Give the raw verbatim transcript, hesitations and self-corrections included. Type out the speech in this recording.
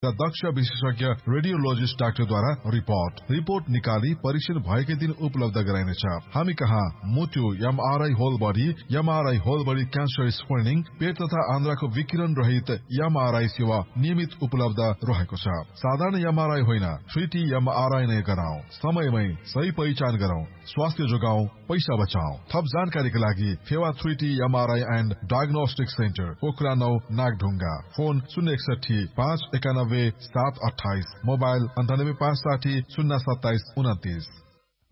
र दक्ष विशेषज्ञ रेडियोलोजिस्ट डाक्टरद्वारा रिपोर्ट रिपोर्ट निकाली परीक्षण भएकै दिन उपलब्ध गराइनेछ। हामी कहाँ मुटु MRI whole body, MRI whole body cancer screening, पेट तथा आन्द्राको विकिरण रहित एमआरआई सेवा नियमित उपलब्ध रहेको छ। साधारण एमआरआई होइन, थ्री टी एमआरआई नै गराउँ। समयमै सही पहिचान गरौँ, स्वास्थ्य जोगाउँ, पैसा बचाउँ। थप जानकारीका लागि Phewa three T MRI and diagnostic centre, Pokhara नौ, नागढुङ्गा। फोन शून्य एकसठी पाँच एकानब्बे सात अठाइस, मोबाइल अन्ठानब्बे पाँच साठी शून्य सत्ताइस उन्तिस।